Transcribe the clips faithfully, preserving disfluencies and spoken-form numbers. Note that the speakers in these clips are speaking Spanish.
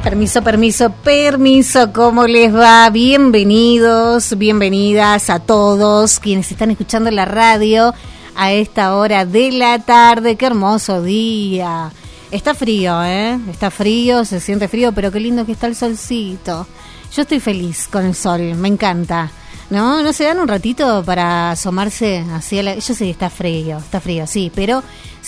Permiso, permiso, permiso, ¿cómo les va? Bienvenidos, bienvenidas a todos quienes están escuchando la radio a esta hora de la tarde. Qué hermoso día. Está frío, ¿eh? Está frío, se siente frío, pero qué lindo que está el solcito. Yo estoy feliz con el sol, me encanta. ¿No? ¿No se dan un ratito para asomarse hacia la...? Yo sé que está frío, está frío, sí, pero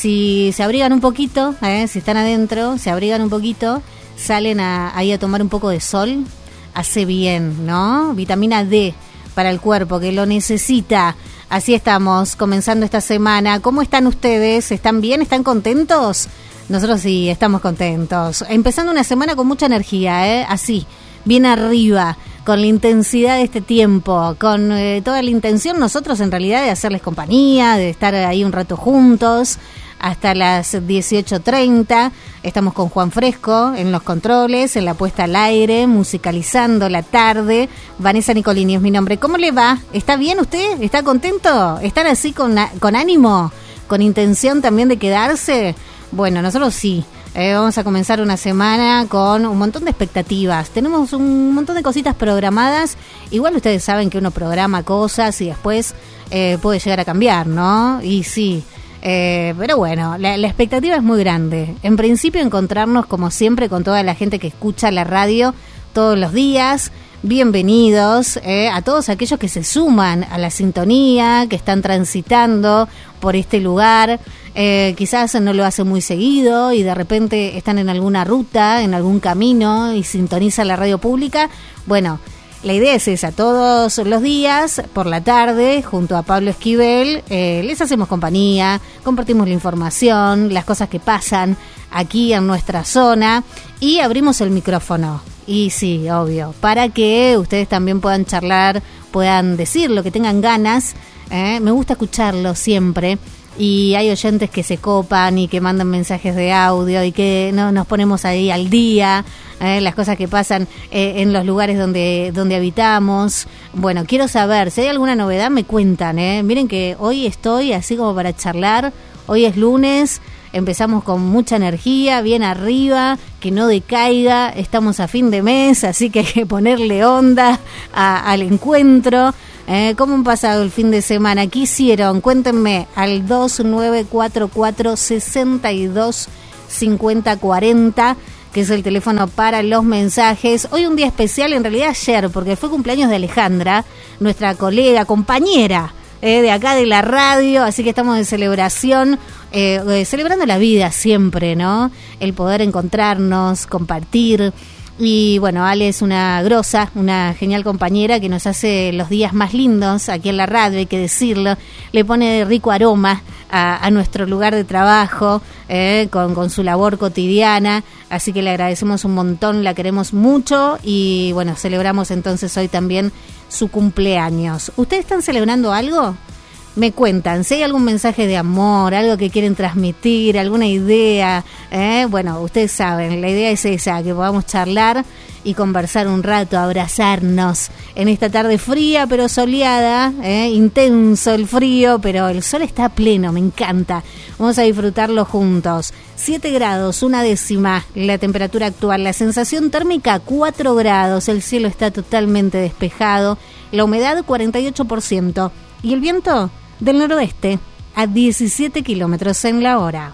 si se abrigan un poquito, ¿eh? Si están adentro, se abrigan un poquito, salen a, ahí a tomar un poco de sol, hace bien, ¿no? Vitamina D para el cuerpo, que lo necesita. Así estamos, comenzando esta semana. ¿Cómo están ustedes? ¿Están bien? ¿Están contentos? Nosotros sí, estamos contentos. Empezando una semana con mucha energía, ¿eh? Así, bien arriba, con la intensidad de este tiempo, con eh, toda la intención nosotros en realidad de hacerles compañía, de estar ahí un rato juntos, hasta las dieciocho treinta. Estamos con Juan Fresco en los controles, en la puesta al aire, musicalizando la tarde. Vanessa Nicolini es mi nombre. ¿Cómo le va? ¿Está bien usted? ¿Está contento? ¿Están así con, con ánimo? ¿Con intención también de quedarse? Bueno, nosotros sí. Eh, vamos a comenzar una semana con un montón de expectativas. Tenemos un montón de cositas programadas. Igual ustedes saben que uno programa cosas y después eh, puede llegar a cambiar, ¿no? Y sí, eh, pero bueno, la, la expectativa es muy grande. En principio encontrarnos como siempre con toda la gente que escucha la radio todos los días. Bienvenidos eh, a todos aquellos que se suman a la sintonía, que están transitando por este lugar. Eh, quizás no lo hacen muy seguido y de repente están en alguna ruta, en algún camino y sintonizan la radio pública. Bueno, la idea es esa, todos los días, por la tarde, junto a Pablo Esquivel, eh, les hacemos compañía, compartimos la información, las cosas que pasan aquí en nuestra zona y abrimos el micrófono. Y sí, obvio, para que ustedes también puedan charlar, puedan decir lo que tengan ganas. Eh, me gusta escucharlo siempre. Y hay oyentes que se copan y que mandan mensajes de audio y que no, nos ponemos ahí al día, eh, las cosas que pasan eh, en los lugares donde, donde habitamos. Bueno, quiero saber, si hay alguna novedad me cuentan. Eh. Miren que hoy estoy así como para charlar, hoy es lunes. Empezamos con mucha energía, bien arriba, que no decaiga, estamos a fin de mes, así que hay que ponerle onda a, al encuentro. Eh, ¿Cómo han pasado el fin de semana? ¿Qué hicieron? Cuéntenme al dos nueve cuatro cuatro, seis dos cinco cero cuatro cero, que es el teléfono para los mensajes. Hoy un día especial, en realidad ayer, porque fue cumpleaños de Alejandra, nuestra colega, compañera, Eh, de acá de la radio, así que estamos de celebración, eh, eh, celebrando la vida siempre, ¿no? El poder encontrarnos, compartir. Y bueno, Ale es una grosa, una genial compañera que nos hace los días más lindos aquí en la radio, hay que decirlo. Le pone rico aroma a, a nuestro lugar de trabajo, eh, con, con su labor cotidiana. Así que le agradecemos un montón, la queremos mucho y bueno, celebramos entonces hoy también su cumpleaños. ¿Ustedes están celebrando algo? Me cuentan, si hay algún mensaje de amor, algo que quieren transmitir, alguna idea, ¿eh? Bueno, ustedes saben, la idea es esa, que podamos charlar y conversar un rato, abrazarnos en esta tarde fría pero soleada, ¿eh? Intenso el frío, pero el sol está pleno, me encanta. Vamos a disfrutarlo juntos. siete grados, una décima, la temperatura actual, la sensación térmica cuatro grados, el cielo está totalmente despejado, la humedad cuarenta y ocho por ciento y el viento del noroeste a diecisiete kilómetros en la hora.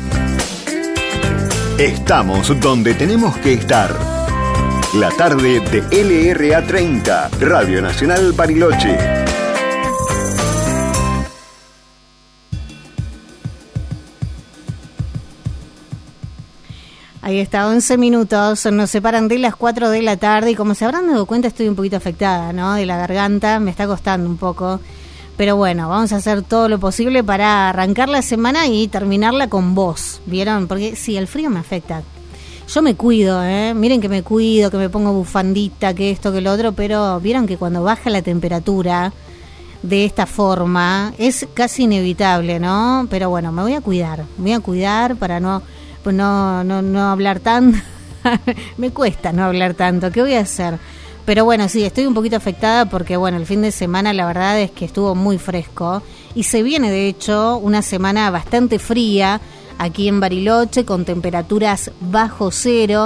Estamos donde tenemos que estar. La tarde de L R A treinta, Radio Nacional Bariloche. Ahí está, once minutos, nos separan de las cuatro de la tarde y como se habrán dado cuenta estoy un poquito afectada, ¿no? De la garganta, me está costando un poco. Pero bueno, vamos a hacer todo lo posible para arrancar la semana y terminarla con voz, ¿vieron? Porque sí, el frío me afecta. Yo me cuido, ¿eh? Miren que me cuido, que me pongo bufandita, que esto, que lo otro, pero vieron que cuando baja la temperatura de esta forma es casi inevitable, ¿no? Pero bueno, me voy a cuidar, me voy a cuidar para no, no, no, no hablar tanto. Me cuesta no hablar tanto, ¿qué voy a hacer? Pero bueno, sí, estoy un poquito afectada porque, bueno, el fin de semana la verdad es que estuvo muy fresco y se viene, de hecho, una semana bastante fría aquí en Bariloche con temperaturas bajo cero.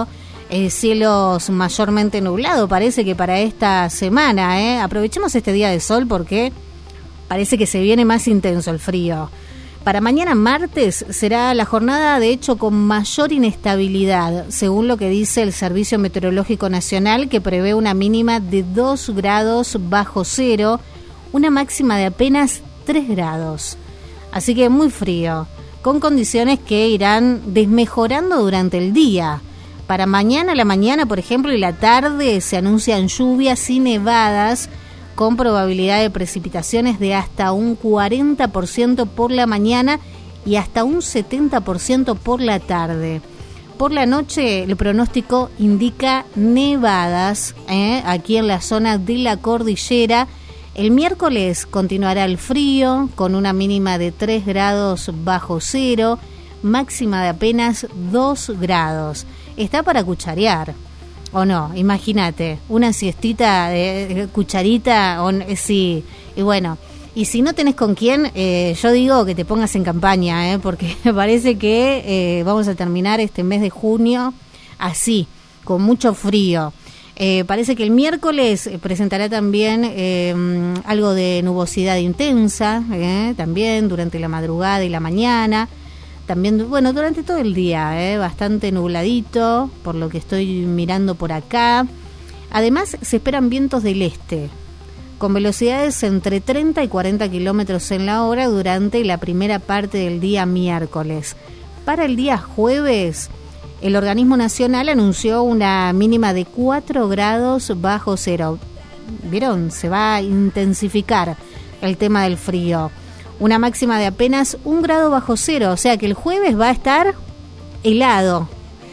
eh, cielos mayormente nublados, parece que para esta semana, ¿eh? Aprovechemos este día de sol porque parece que se viene más intenso el frío. Para mañana martes será la jornada, de hecho, con mayor inestabilidad, según lo que dice el Servicio Meteorológico Nacional, que prevé una mínima de dos grados bajo cero, una máxima de apenas tres grados. Así que muy frío, con condiciones que irán desmejorando durante el día. Para mañana a la mañana, por ejemplo, y la tarde se anuncian lluvias y nevadas con probabilidad de precipitaciones de hasta un cuarenta por ciento por la mañana y hasta un setenta por ciento por la tarde. Por la noche el pronóstico indica nevadas ¿eh? aquí en la zona de la cordillera. El miércoles continuará el frío con una mínima de tres grados bajo cero, máxima de apenas dos grados. Está para cucharear, ¿o no? Imagínate, una siestita de, de cucharita, o, sí, y bueno, y si no tenés con quién, eh, yo digo que te pongas en campaña, ¿eh? Porque parece que eh, vamos a terminar este mes de junio así, con mucho frío. Eh, parece que el miércoles presentará también eh, algo de nubosidad intensa, eh, también durante la madrugada y la mañana. También, bueno, durante todo el día, eh, bastante nubladito, por lo que estoy mirando por acá. Además, se esperan vientos del este, con velocidades entre treinta y cuarenta kilómetros en la hora durante la primera parte del día miércoles. Para el día jueves, el organismo nacional anunció una mínima de cuatro grados bajo cero. ¿Vieron? Se va a intensificar el tema del frío. Una máxima de apenas un grado bajo cero, o sea que el jueves va a estar helado.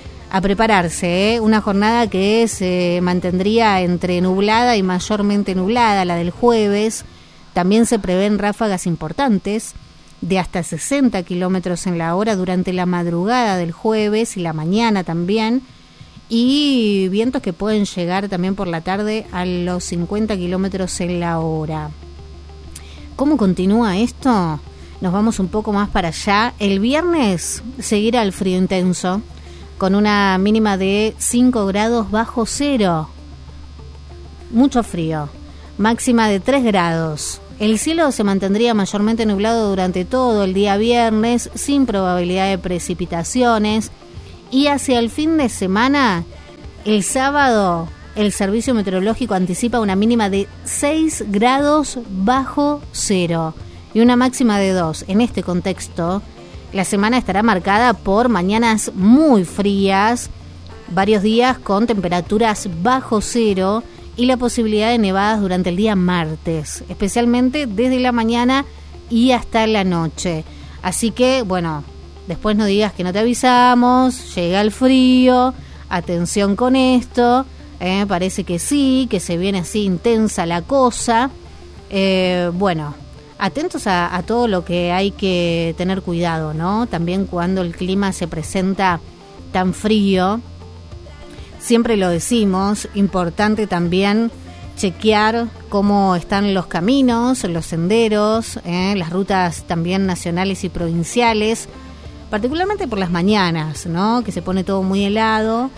A prepararse, ¿eh? Una jornada que se mantendría entre nublada y mayormente nublada, la del jueves. También se prevén ráfagas importantes de hasta sesenta kilómetros en la hora durante la madrugada del jueves y la mañana también. Y vientos que pueden llegar también por la tarde a los cincuenta kilómetros en la hora. ¿Cómo continúa esto? Nos vamos un poco más para allá. El viernes seguirá el frío intenso, con una mínima de cinco grados bajo cero. Mucho frío. Máxima de tres grados. El cielo se mantendría mayormente nublado durante todo el día viernes, sin probabilidad de precipitaciones. Y hacia el fin de semana, el sábado, el Servicio Meteorológico anticipa una mínima de seis grados bajo cero y una máxima de dos. En este contexto, la semana estará marcada por mañanas muy frías, varios días con temperaturas bajo cero y la posibilidad de nevadas durante el día martes, especialmente desde la mañana y hasta la noche. Así que, bueno, después no digas que no te avisamos, llega el frío, atención con esto. Eh, parece que sí, que se viene así intensa la cosa. Eh, bueno, atentos a, a todo lo que hay que tener cuidado, ¿no? También cuando el clima se presenta tan frío, siempre lo decimos, importante también chequear cómo están los caminos, los senderos, eh, las rutas también nacionales y provinciales, particularmente por las mañanas, ¿no? Que se pone todo muy helado.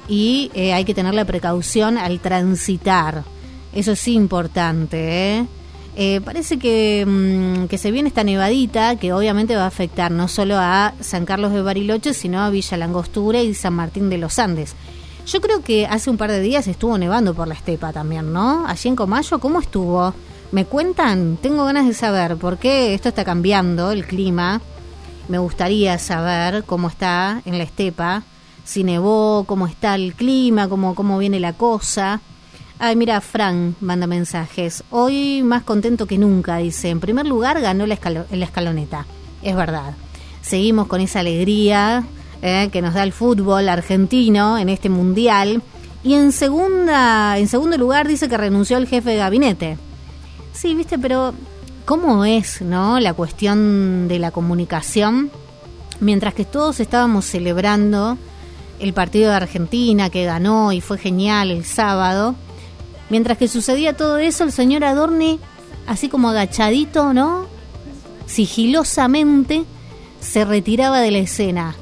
Y eh, hay que tener la precaución al transitar. Eso es importante, ¿eh? Eh, parece que, mmm, que se viene esta nevadita que obviamente va a afectar no solo a San Carlos de Bariloche, sino a Villa Langostura y San Martín de los Andes. Yo creo que hace un par de días estuvo nevando por la estepa también, ¿no? Allí en Comayo, ¿cómo estuvo? ¿Me cuentan? Tengo ganas de saber por qué esto está cambiando, el clima. Me gustaría saber cómo está en la estepa. Si nevó, cómo está el clima, cómo, cómo viene la cosa. Ay, mira, Fran manda mensajes. Hoy más contento que nunca, dice. En primer lugar, ganó la, escalo- la escaloneta. Es verdad. Seguimos con esa alegría eh, que nos da el fútbol argentino en este mundial. Y en segunda, en segundo lugar, dice que renunció el jefe de gabinete. Sí, viste, pero ¿cómo es, no, la cuestión de la comunicación? Mientras que todos estábamos celebrando el partido de Argentina que ganó y fue genial el sábado, mientras que sucedía todo eso, el señor Adorni, así como agachadito, ¿no?, sigilosamente se retiraba de la escena.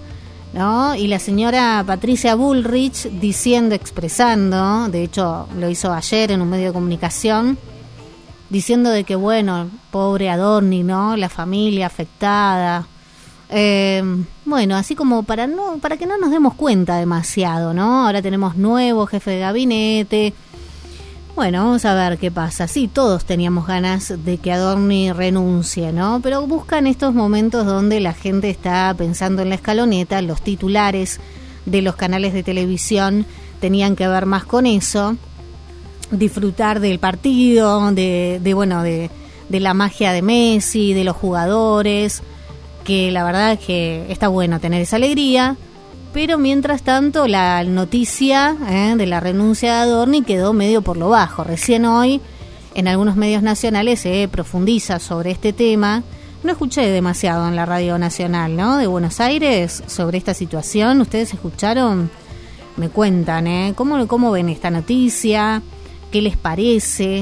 ¿no? Y la señora Patricia Bullrich diciendo, expresando, de hecho lo hizo ayer en un medio de comunicación, diciendo de que, bueno, pobre Adorni, ¿no? La familia afectada. Eh, bueno, así como para no para que no nos demos cuenta demasiado, ¿no? Ahora tenemos nuevo jefe de gabinete. Bueno, vamos a ver qué pasa. Sí, todos teníamos ganas de que Adorni renuncie, ¿no? Pero buscan estos momentos donde la gente está pensando en la escaloneta, los titulares de los canales de televisión tenían que ver más con eso, disfrutar del partido, de, de bueno, de, de la magia de Messi, de los jugadores, que la verdad es que está bueno tener esa alegría. Pero mientras tanto la noticia eh, de la renuncia de Adorni quedó medio por lo bajo. Recién hoy en algunos medios nacionales se profundiza sobre este tema. No escuché demasiado en la radio nacional, ¿no?, de Buenos Aires sobre esta situación. ¿Ustedes escucharon? Me cuentan, ¿eh? ¿Cómo, cómo ven esta noticia? ¿Qué les parece?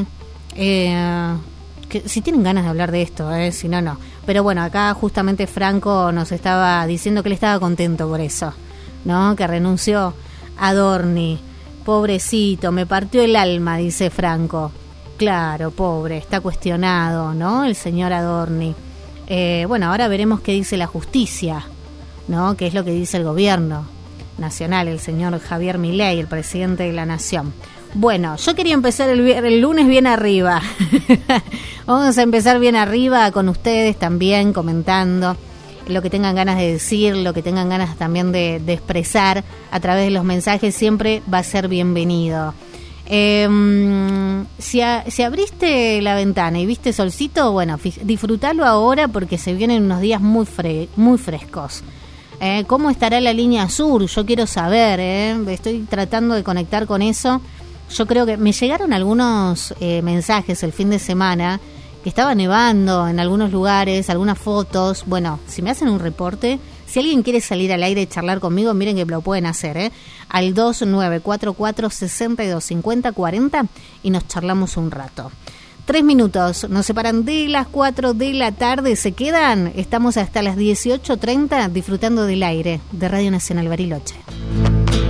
Eh, que, si tienen ganas de hablar de esto, ¿eh? Si no, no. Pero bueno, acá justamente Franco nos estaba diciendo que él estaba contento por eso, ¿no? Que renunció Adorni. Pobrecito, me partió el alma, dice Franco. Claro, pobre, está cuestionado, ¿no? El señor Adorni. Eh, bueno, ahora veremos qué dice la justicia, ¿no? Qué es lo que dice el gobierno nacional, el señor Javier Milei, el presidente de la nación. Bueno, yo quería empezar el, el lunes bien arriba. Vamos a empezar bien arriba con ustedes también, comentando lo que tengan ganas de decir, lo que tengan ganas también de, de expresar a través de los mensajes, siempre va a ser bienvenido. Eh, si, a, si abriste la ventana y viste solcito, bueno, disfrutalo ahora porque se vienen unos días muy, fre muy frescos. Eh, ¿Cómo estará la línea sur? Yo quiero saber, eh. Estoy tratando de conectar con eso. Yo creo que me llegaron algunos eh, mensajes el fin de semana que estaba nevando en algunos lugares, algunas fotos. Bueno, si me hacen un reporte, si alguien quiere salir al aire y charlar conmigo, miren que lo pueden hacer, ¿eh? Al dos nueve cuatro cuatro, seis dos cinco cero, cuatro cero y nos charlamos un rato. Tres minutos nos separan de las cuatro de la tarde. ¿Se quedan? Estamos hasta las dieciocho treinta disfrutando del aire de Radio Nacional Bariloche.